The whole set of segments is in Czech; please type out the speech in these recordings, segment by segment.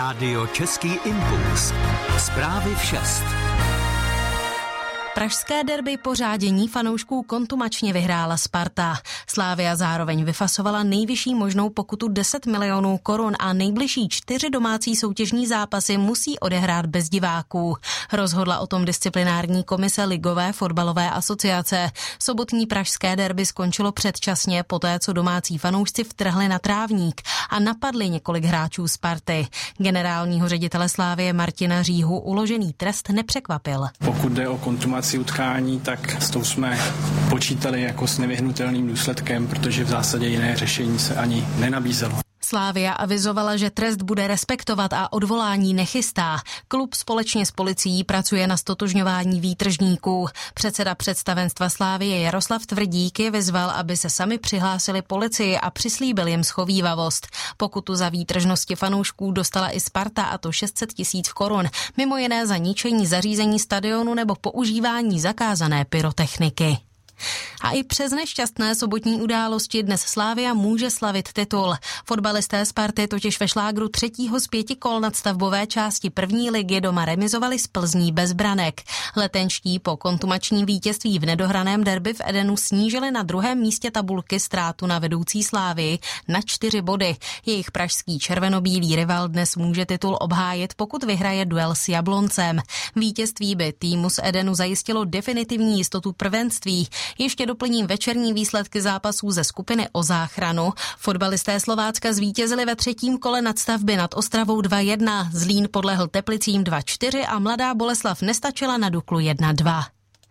Rádio Český impuls. Zprávy v 6. Pražské derby po řádění fanoušků kontumačně vyhrála Sparta. Slavia zároveň vyfasovala nejvyšší možnou pokutu 10 milionů korun a nejbližší 4 domácí soutěžní zápasy musí odehrát bez diváků. Rozhodla o tom disciplinární komise Ligové fotbalové asociace. Sobotní pražské derby skončilo předčasně poté, co domácí fanoušci vtrhli na trávník a napadli několik hráčů Sparty. Generálního ředitele Slavie Martina Říhu uložený trest nepřekvapil. Pokud jde o kontumaci utkání, tak s tou jsme počítali jako s nevyhnutelným důsledkem, protože v zásadě jiné řešení se ani nenabízelo. Slavia avizovala, že trest bude respektovat a odvolání nechystá. Klub společně s policií pracuje na ztotožňování výtržníků. Předseda představenstva Slavie Jaroslav Tvrdík je vyzval, aby se sami přihlásili policii a přislíbil jim schovívavost. Pokutu za výtržnosti fanoušků dostala i Sparta, a to 600 000 korun, mimo jiné za ničení zařízení stadionu nebo používání zakázané pyrotechniky. A i přes nešťastné sobotní události dnes Slavia může slavit titul. Fotbalisté Sparty totiž ve šlágru 3. z 5 kol nadstavbové části první ligy doma remizovali s Plzní bez branek. Letenští po kontumačním vítězství v nedohraném derby v Edenu snížili na druhém místě tabulky ztrátu na vedoucí Slavii na 4 body. Jejich pražský červenobílý rival dnes může titul obhájit, pokud vyhraje duel s Jabloncem. Vítězství by týmu z Edenu zajistilo definitivní jistotu prvenství. Ještě doplním večerní výsledky zápasů ze skupiny o záchranu. Fotbalisté Slovácka zvítězili ve 3. kole nadstavby nad Ostravou 2-1, Zlín podlehl Teplicím 2-4 a Mladá Boleslav nestačila na Duklu 1-2.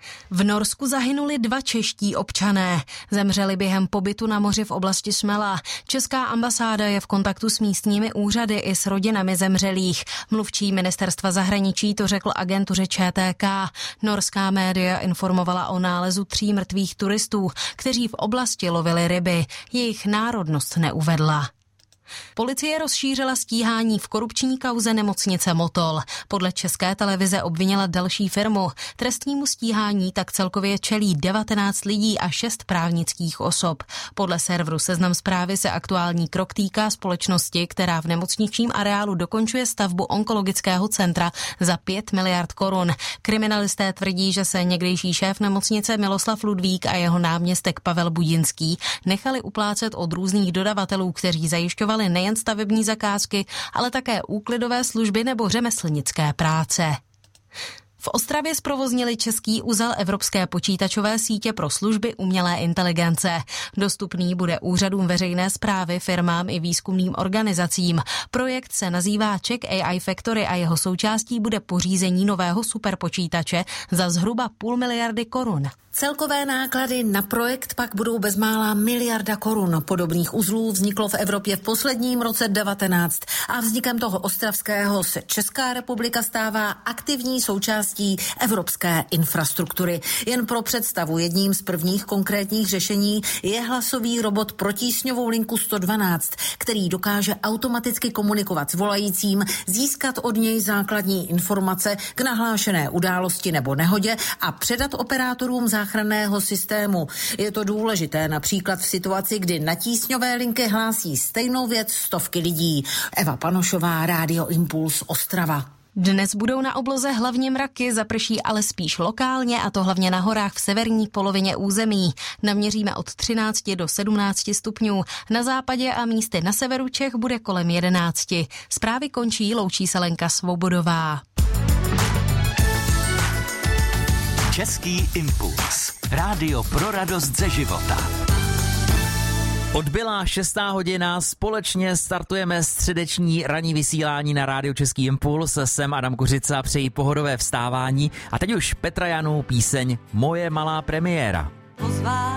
V Norsku zahynuli 2 čeští občané. Zemřeli během pobytu na moři v oblasti Smela. Česká ambasáda je v kontaktu s místními úřady i s rodinami zemřelých. Mluvčí ministerstva zahraničí to řekl agentuře ČTK. Norská média informovala o nálezu 3 mrtvých turistů, kteří v oblasti lovili ryby. Jejich národnost neuvedla. Policie rozšířila stíhání v korupční kauze nemocnice Motol. Podle České televize obvinila další firmu. Trestnímu stíhání tak celkově čelí 19 lidí a 6 právnických osob. Podle serveru Seznam Zprávy se aktuální krok týká společnosti, která v nemocničním areálu dokončuje stavbu onkologického centra za 5 miliard korun. Kriminalisté tvrdí, že se někdejší šéf nemocnice Miloslav Ludvík a jeho náměstek Pavel Budinský nechali uplácet od různých dodavatelů, kteří zajišťovali nejen stavební zakázky, ale také úklidové služby nebo řemeslnické práce. V Ostravě zprovoznili český uzel Evropské počítačové sítě pro služby umělé inteligence. Dostupný bude úřadům veřejné správy, firmám i výzkumným organizacím. Projekt se nazývá Czech AI Factory a jeho součástí bude pořízení nového superpočítače za zhruba 500 miliardy korun. Celkové náklady na projekt pak budou bezmála 1 miliarda korun. Podobných uzlů vzniklo v Evropě v posledním roce 19 a vznikem toho ostravského se Česká republika stává aktivní součástí evropské infrastruktury. Jen pro představu, jedním z prvních konkrétních řešení je hlasový robot pro tísňovou linku 112, který dokáže automaticky komunikovat s volajícím, získat od něj základní informace k nahlášené události nebo nehodě a předat operátorům záchranného systému. Je to důležité například v situaci, kdy na tísňové linky hlásí stejnou věc stovky lidí. Eva Panošová, Rádio Impuls, Ostrava. Dnes budou na obloze hlavně mraky, zaprší ale spíš lokálně, a to hlavně na horách v severní polovině území. Naměříme od 13 do 17 stupňů. Na západě a místy na severu Čech bude kolem 11. Zprávy končí, loučí se Lenka Svobodová. Český impuls. Rádio pro radost ze života. Odbyla 6. hodina, společně startujeme středeční ranní vysílání na Rádiu Český impuls. Jsem Adam Kuřica, přeji pohodové vstávání a teď už Petra Janů píseň Moje malá premiéra.